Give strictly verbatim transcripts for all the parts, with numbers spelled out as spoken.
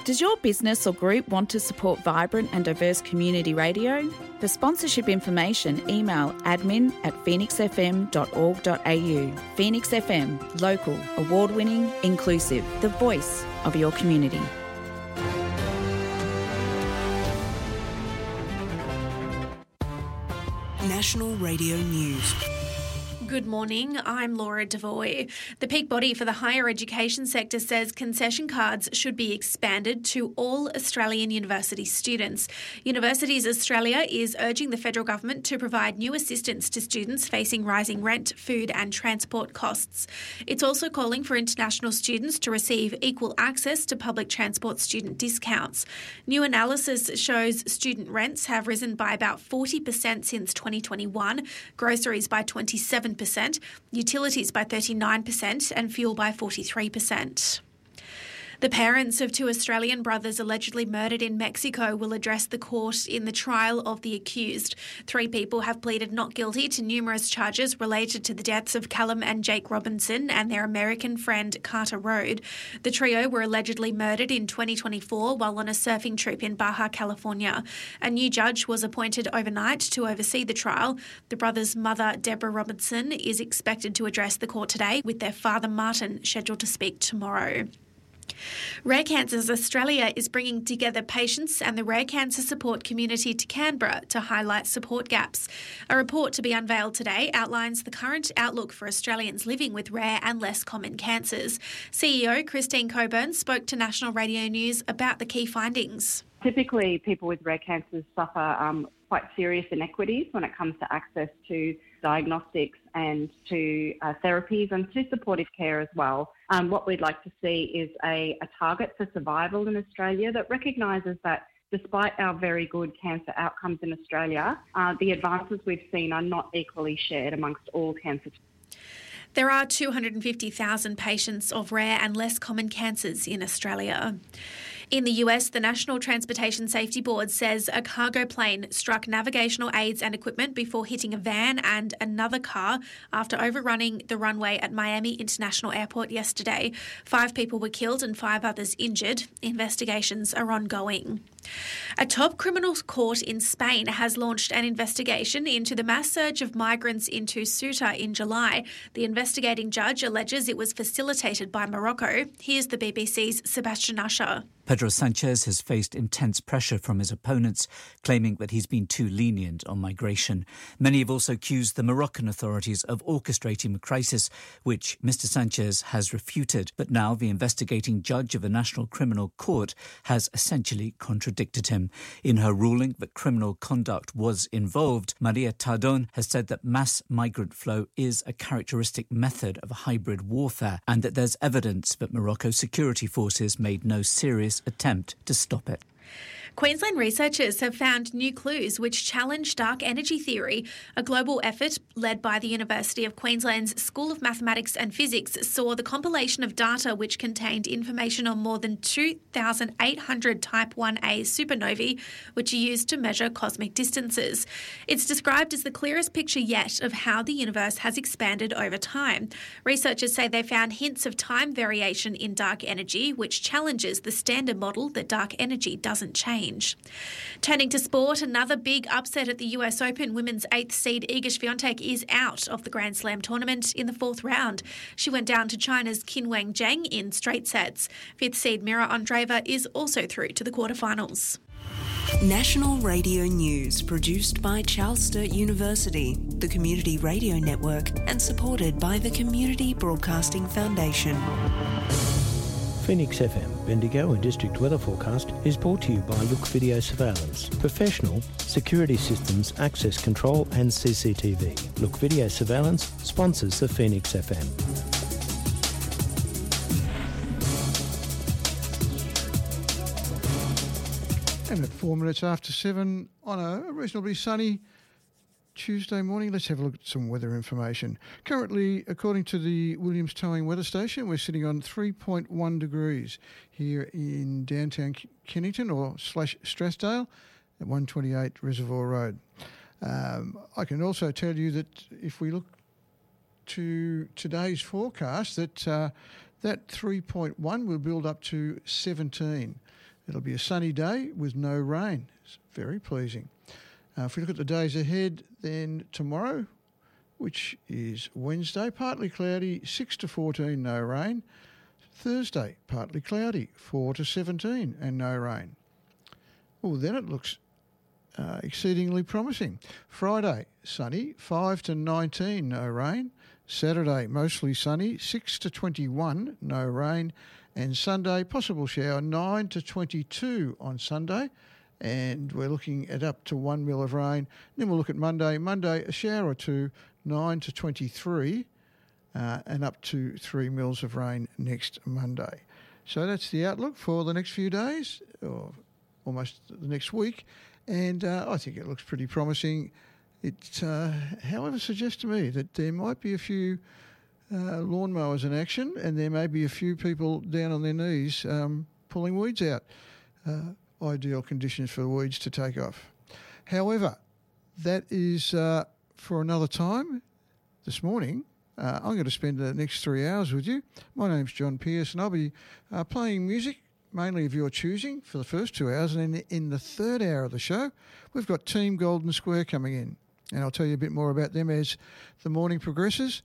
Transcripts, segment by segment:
Does your business or group want to support vibrant and diverse community radio? For sponsorship information, email admin at phoenix f m dot org dot a u. Phoenix F M, local, award-winning, inclusive, the voice of your community. National Radio News. Good morning, I'm Laura Devoy. The peak body for the higher education sector says concession cards should be expanded to all Australian university students. Universities Australia is urging the federal government to provide new assistance to students facing rising rent, food and transport costs. It's also calling for international students to receive equal access to public transport student discounts. New analysis shows student rents have risen by about forty percent since twenty twenty-one, groceries by twenty-seven percent, utilities by thirty-nine percent and fuel by forty-three percent. The parents of two Australian brothers allegedly murdered in Mexico will address the court in the trial of the accused. Three people have pleaded not guilty to numerous charges related to the deaths of Callum and Jake Robinson and their American friend Carter Road. The trio were allegedly murdered in twenty twenty-four while on a surfing trip in Baja California. A new judge was appointed overnight to oversee the trial. The brothers' mother, Deborah Robinson, is expected to address the court today, with their father, Martin, scheduled to speak tomorrow. Rare Cancers Australia is bringing together patients and the rare cancer support community to Canberra to highlight support gaps. A report to be unveiled today outlines the current outlook for Australians living with rare and less common cancers. C E O Christine Coburn spoke to National Radio News about the key findings. Typically, people with rare cancers suffer um, quite serious inequities when it comes to access to diagnostics and to uh, therapies and to supportive care as well. Um, what we'd like to see is a, a target for survival in Australia that recognises that despite our very good cancer outcomes in Australia, uh, the advances we've seen are not equally shared amongst all cancer. There are two hundred fifty thousand patients of rare and less common cancers in Australia. In the U S, the National Transportation Safety Board says a cargo plane struck navigational aids and equipment before hitting a van and another car after overrunning the runway at Miami International Airport yesterday. Five people were killed and five others injured. Investigations are ongoing. A top criminal court in Spain has launched an investigation into the mass surge of migrants into Ceuta in July. The investigating judge alleges it was facilitated by Morocco. Here's the B B C's Sebastian Usher. Pedro Sanchez has faced intense pressure from his opponents, claiming that he's been too lenient on migration. Many have also accused the Moroccan authorities of orchestrating the crisis, which Mister Sanchez has refuted. But now the investigating judge of the National Criminal Court has essentially contradicted him. In her ruling that criminal conduct was involved, Maria Tardon has said that mass migrant flow is a characteristic method of hybrid warfare and that there's evidence that Morocco's security forces made no serious attempt to stop it. Queensland researchers have found new clues which challenge dark energy theory. A global effort led by the University of Queensland's School of Mathematics and Physics saw the compilation of data which contained information on more than two thousand eight hundred Type one A supernovae, which are used to measure cosmic distances. It's described as the clearest picture yet of how the universe has expanded over time. Researchers say they found hints of time variation in dark energy, which challenges the standard model that dark energy doesn't change. Turning to sport, another big upset at the U S Open. Women's eighth seed Iga Swiatek is out of the Grand Slam tournament in the fourth round. She went down to China's Qinwen Zheng in straight sets. Fifth seed Mira Andreeva is also through to the quarterfinals. National Radio News, produced by Charles Sturt University, the Community Radio Network, and supported by the Community Broadcasting Foundation. Phoenix F M, Bendigo and District Weather Forecast is brought to you by Look Video Surveillance. Professional, security systems, access control and C C T V. Look Video Surveillance sponsors the Phoenix F M. And at four minutes after seven on a reasonably sunny Tuesday morning, let's have a look at some weather information. Currently, according to the Williams Towing Weather Station, we're sitting on three point one degrees here in downtown Kennington or slash Strathdale at one twenty-eight Reservoir Road. Um, I can also tell you that if we look to today's forecast, that uh, that three point one will build up to seventeen. It'll be a sunny day with no rain. It's very pleasing. Uh, if we look at the days ahead, then tomorrow, which is Wednesday, partly cloudy, six to fourteen, no rain. Thursday, partly cloudy, four to seventeen and no rain. Well, then it looks uh, exceedingly promising. Friday, sunny, five to nineteen, no rain. Saturday, mostly sunny, six to twenty-one, no rain. And Sunday, possible shower, nine to twenty-two on Sunday. And we're looking at up to one mil of rain. Then we'll look at Monday. Monday, a shower or two, nine to twenty-three, uh, and up to three mils of rain next Monday. So that's the outlook for the next few days, or almost the next week. And uh, I think it looks pretty promising. It, uh, however, suggests to me that there might be a few uh, lawnmowers in action, and there may be a few people down on their knees um, pulling weeds out. Uh, ideal conditions for the weeds to take off. However, that is uh, for another time. This morning, uh, I'm going to spend the next three hours with you. My name's John Pearce, and I'll be uh, playing music, mainly of your choosing, for the first two hours. And in the, in the third hour of the show, we've got Team Golden Square coming in. And I'll tell you a bit more about them as the morning progresses.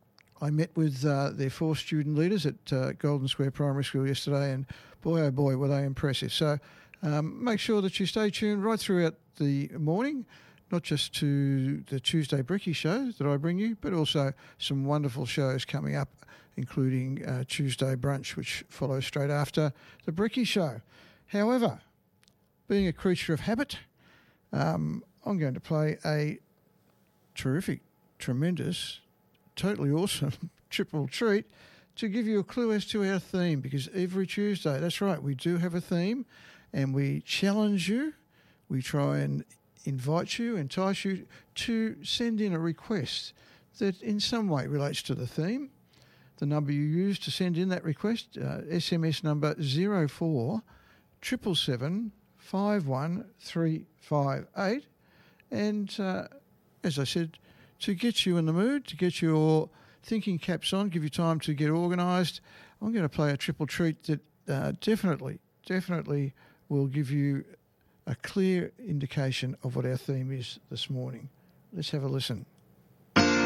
I met with uh, their four student leaders at uh, Golden Square Primary School yesterday, and boy, oh boy, were they impressive. So um, make sure that you stay tuned right throughout the morning, not just to the Tuesday Brekkie show that I bring you, but also some wonderful shows coming up, including uh, Tuesday Brunch, which follows straight after the Brekkie show. However, being a creature of habit, um, I'm going to play a terrific, tremendous, totally awesome triple treat to give you a clue as to our theme, because every Tuesday, that's right, we do have a theme, and we challenge you. We try and invite you, entice you to send in a request that in some way relates to the theme. The number you use to send in that request, uh, S M S number zero four seven seven seven five one three five eight. And uh, as I said, to get you in the mood, to get your thinking caps on, give you time to get organised, I'm going to play a triple treat that uh, definitely, definitely will give you a clear indication of what our theme is this morning. Let's have a listen.